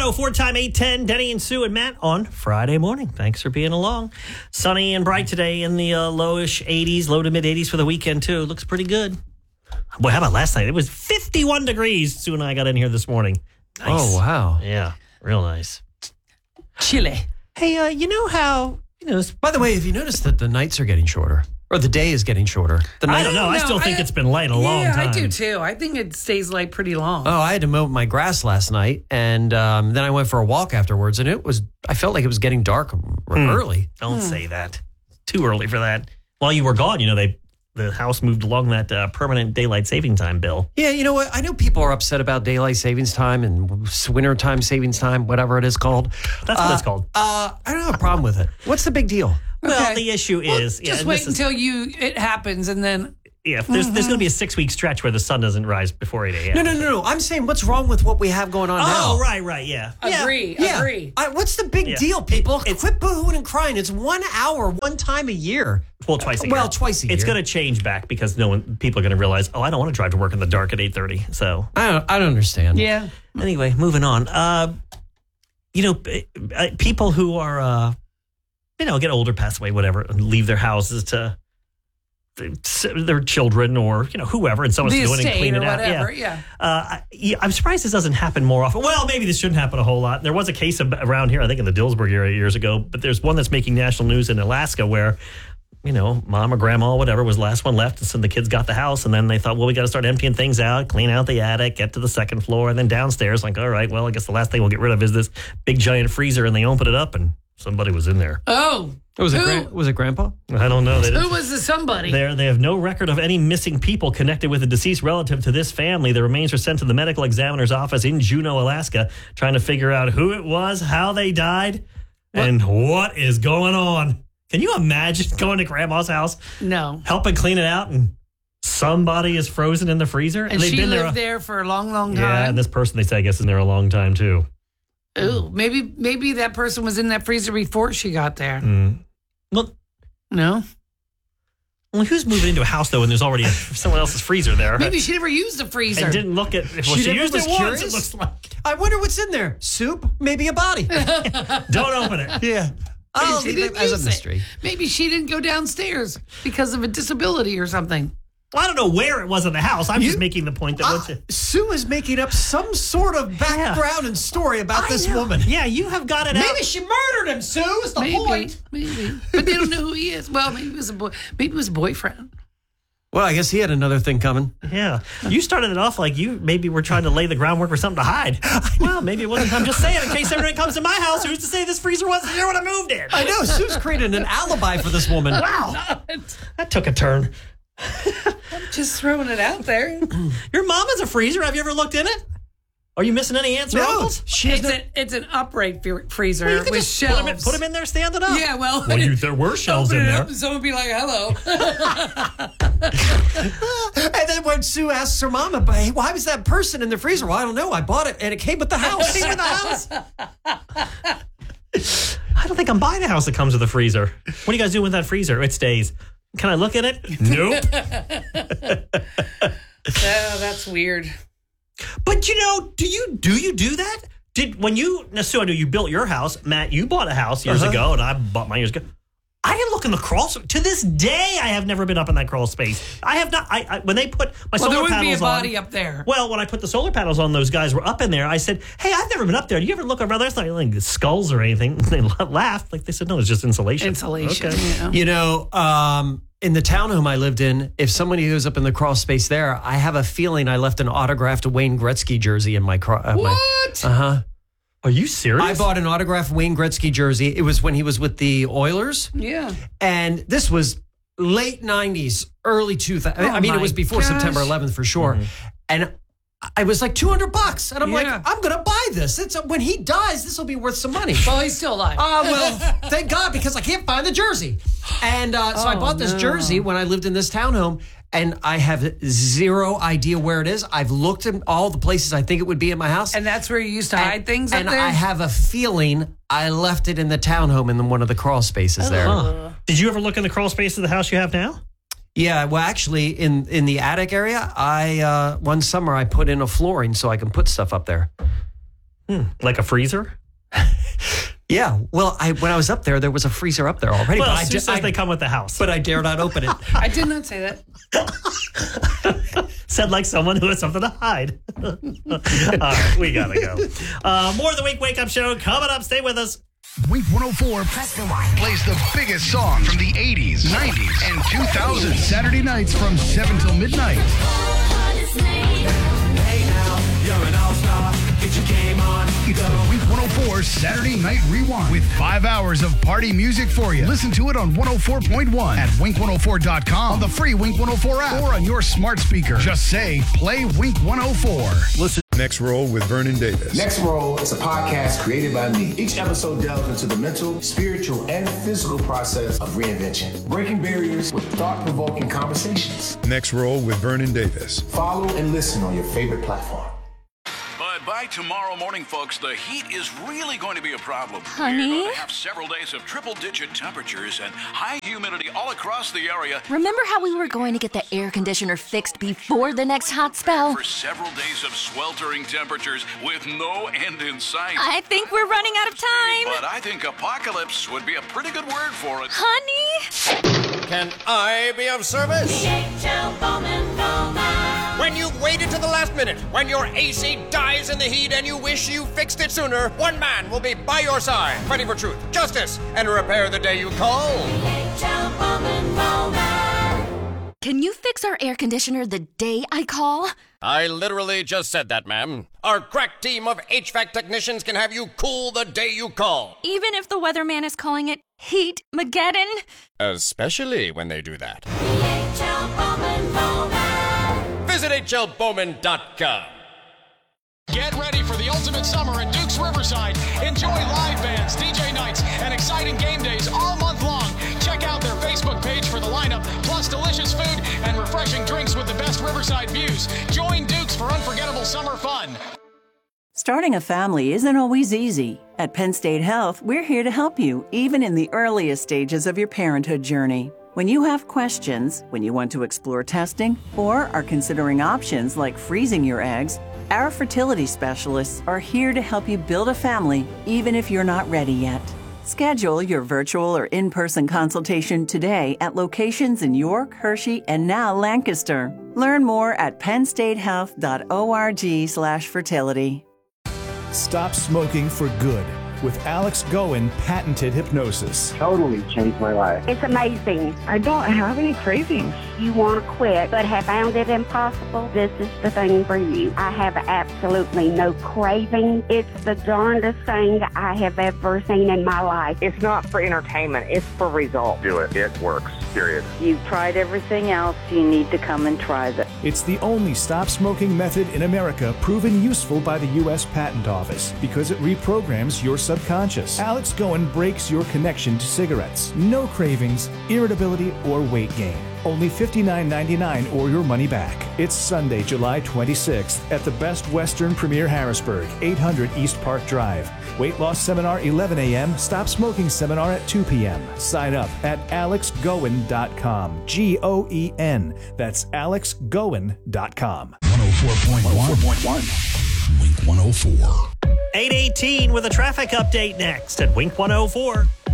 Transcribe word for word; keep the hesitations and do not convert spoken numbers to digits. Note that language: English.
oh four time eight ten, Denny and Sue and Matt on Friday morning. Thanks for being along. Sunny and bright today in the uh, lowish eighties, low to mid eighties for the weekend, too. Looks pretty good. Boy, how about last night? It was fifty-one degrees. Sue and I got in here this morning. Nice. Oh, wow. Yeah, real nice. Chilly. Hey, uh, you know how, you know, By the way, have you noticed that the nights are getting shorter? Or the day is getting shorter? The night- I don't know. I still think it's been light a long yeah, time. I do too. I think it stays light pretty long. Oh, I had to mow my grass last night, and um, then I went for a walk afterwards, and it was, I felt like it was getting dark early. Don't say that. Too early for that. While you were gone, you know, they the House moved along that uh, permanent daylight saving time bill. Yeah, you know what? I know people are upset about daylight savings time and winter time savings time, whatever it is called. That's what Uh, it's called. Uh, I don't have a problem with it. What's the big deal? Well, Okay. the issue Well, is... yeah, just and wait this is- until you it happens, and then Yeah, if there's, there's going to be a six-week stretch where the sun doesn't rise before eight a.m. No, no, no, no. I'm saying what's wrong with what we have going on now? Oh, right, right, yeah. agree, Yeah. agree. I, what's the big Yeah. deal, people? It's- Quit boohooing and crying. It's one hour, one time a year. Well, twice a year. Well, twice a year. It's going to change back because no one, people are going to realize, oh, I don't want to drive to work in the dark at eight thirty. So I don't, I don't understand. Yeah. anyway, moving on. Uh, you know, p- uh, people who are, uh, you know, get older, pass away, whatever, and leave their houses to their children or, you know, whoever, and someone's The to go in and estate clean or it out. whatever, yeah. Uh, I- yeah, I'm surprised this doesn't happen more often. Well, maybe this shouldn't happen a whole lot. There was a case of, around here, I think in the Dillsburg area years ago, but there's one that's making national news in Alaska where, you know, mom or grandma, whatever, was the last one left. And so the kids got the house. And then they thought, well, we got to start emptying things out, clean out the attic, get to the second floor. And then downstairs, like, all right, well, I guess the last thing we'll get rid of is this big giant freezer. And they opened it up and somebody was in there. Oh. Was it, Who? gran- was it Grandpa? I don't know. They Who didn't- was the somebody? There, they have no record of any missing people connected with a deceased relative to this family. The remains were sent to the medical examiner's office in Juneau, Alaska, trying to figure out who it was, how they died, and what is going on. Can you imagine going to grandma's house, No. helping clean it out, and somebody is frozen in the freezer? And they've she been lived there, there for a long, long Yeah, time. and this person, they say, I guess, is in there a long time, too. Ooh, maybe maybe that person was in that freezer before she got there. Mm. Well, No? well, who's moving into a house, though, when there's already a, someone else's freezer there? Maybe she never used the freezer. and didn't look at... Well, She she, never used was it once, curious? it looks like. I wonder what's in there. Soup? Maybe a body. Don't open it. Yeah. I'll she leave it didn't as a use it. mystery. Maybe she didn't go downstairs because of a disability or something. Well, I don't know where it was in the house. I'm You- just making the point that... Uh, once it- Sue is making up some sort of background and story about I this know. woman. Yeah, you have got it out. Maybe she murdered him, Sue. Is the Maybe, point. maybe, but they don't know who he is. Well, maybe it was a boy. Maybe it was a boyfriend. Well, I guess he had another thing coming. Yeah. You started it off like you maybe were trying to lay the groundwork for something to hide. Well, maybe it wasn't. I'm just saying, in case everyone comes to my house, who's to say this freezer wasn't there when I moved in? I know. Sue's created an alibi for this woman. Wow. That took a turn. Just throwing it out there. Your mom has a freezer. Have you ever looked in it? Are you missing any aunts or No, uncles? she has It's, no, a, it's an upright fre- freezer Well, you could with just shelves. put them, in, put them in there, standing up. Yeah, well, Well, you, there were shelves open in it there. up and someone would be like, "Hello." and then when Sue asks her mama, "But hey, why was that person in the freezer?" Well, I don't know. I bought it, and it came with the house. Came with the house. I don't think I'm buying a house that comes with a freezer. What do you guys do with that freezer? It stays. Can I look at it? Nope. Oh, that's weird. But you know, do you do you do that? Did when you now, Sue, I know you built your house, Matt? You bought a house years Uh-huh. ago, and I bought mine years ago. I didn't look in the crawl space. To this day, I have never been up in that crawl space. I have not. I, I when they put my Well, there solar wouldn't be a panels body on. up there. Well, when I put the solar panels on, those guys were up in there. I said, "Hey, I've never been up there. Do you ever look around there? It's not like skulls or anything." They laughed. Like they said, "No, it's just insulation." Insulation. Okay. You know? You know, um, in the townhome I lived in, if somebody goes up in the crawl space there, I have a feeling I left an autographed Wayne Gretzky jersey in my crawl. Uh What? huh. Are you serious? I bought an autographed Wayne Gretzky jersey. It was when he was with the Oilers. Yeah. And this was late nineties, early two thousands. Oh I mean, it my was before gosh. September eleventh for sure. And I was like two hundred bucks. And I'm Yeah. like, I'm going to buy this. It's when he dies, this will be worth some money. Well, he's still alive. Ah, well, thank God, because I can't find the jersey. And uh, so I Oh, bought this no. jersey when I lived in this townhome, and I have zero idea where it is. I've looked at all the places I think it would be in my house. and that's where you used to hide things up and there? I have a feeling I left it in the townhome in one of the crawl spaces there. Huh. Did you ever look in the crawl space of the house you have now? Yeah, well, actually, in, in the attic area, I uh, one summer I put in a flooring so I can put stuff up there. Hmm, like a freezer? Yeah. Well, I when I was up there, there was a freezer up there already. Well, but I Sue di- says I- they come with the house. but I dare not open it. I did not say that. Said like someone who has something to hide. All right, we gotta go. Uh, more of the Wink Wake Up Show coming up. Stay with us. Wink one oh four plays the biggest songs from the eighties, nineties, and two thousands. Saturday nights from seven till midnight. Hey now, you're an all-star. Get your game on. It's the Wink one oh four Saturday Night Rewind with five hours of party music for you. Listen to it on one oh four point one at wink one oh four dot com, on the free Wink one oh four app, or on your smart speaker. Just say, play Wink one oh four. Listen. Next Roll with Vernon Davis. Next Roll is a podcast created by me. Each episode delves into the mental, spiritual, and physical process of reinvention, breaking barriers with thought-provoking conversations. Next Roll with Vernon Davis. Follow and listen on your favorite platform. But by tomorrow morning, folks, the heat is really going to be a problem. Honey? We're going to have several days of triple-digit temperatures and high humidity all across the area. Remember how we were going to get the air conditioner fixed before the next hot spell? For several days of sweltering temperatures with no end in sight. I think we're running out of time. But I think apocalypse would be a pretty good word for it. Honey? Can I be of service? D H L Bowman Bowman. When you've waited to the last minute, when your A C dies in the heat and you wish you fixed it sooner, one man will be by your side, fighting for truth, justice, and repair the day you call. D H L Bowman Bowman. Can you fix our air conditioner the day I call? I literally just said that, ma'am. Our crack team of H V A C technicians can have you cool the day you call. Even if the weatherman is calling it Heat-mageddon? Especially when they do that. D H L Bowman Bowman. Visit H L Bowman dot com. Get ready for the ultimate summer in Dukes Riverside. Enjoy live bands, D J nights, and exciting game days all month long. Check out their Facebook page for the lineup, plus delicious food and refreshing drinks with the best Riverside views. Join Dukes for unforgettable summer fun. Starting a family isn't always easy. At Penn State Health, we're here to help you, even in the earliest stages of your parenthood journey. When you have questions, when you want to explore testing, or are considering options like freezing your eggs, our fertility specialists are here to help you build a family, even if you're not ready yet. Schedule your virtual or in-person consultation today at locations in York, Hershey, and now Lancaster. Learn more at pennstatehealth dot org slash fertility. Stop smoking for good with Alex Goen patented hypnosis. Totally changed my life. It's amazing. I don't have any cravings. You want to quit but have found it impossible? This is the thing for you. I have absolutely no craving. It's the darndest thing I have ever seen in my life. It's not for entertainment. It's for results. Do it. It works. Period. You've tried everything else. You need to come and try this. It's the only stop smoking method in America proven useful by the U S Patent Office because it reprograms your subconscious. Alex Goen breaks your connection to cigarettes. No cravings, irritability, or weight gain. Only fifty-nine ninety-nine or your money back. It's Sunday, July twenty-sixth at the Best Western Premier Harrisburg, eight hundred East Park Drive. Weight loss seminar eleven a.m. Stop smoking seminar at two p.m. Sign up at alex goen dot com. G O E N. That's alex goen dot com. one oh four point one. Wink one oh four. eight eighteen with a traffic update next at Wink one oh four.